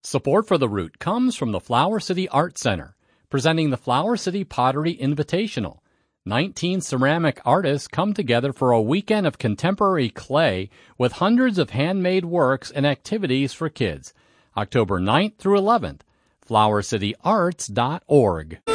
Support for the route comes from the Flower City Art Center, presenting the Flower City Pottery Invitational. 19 ceramic artists come together for a weekend of contemporary clay with hundreds of handmade works and activities for kids. October 9th through 11th. flowercityarts.org.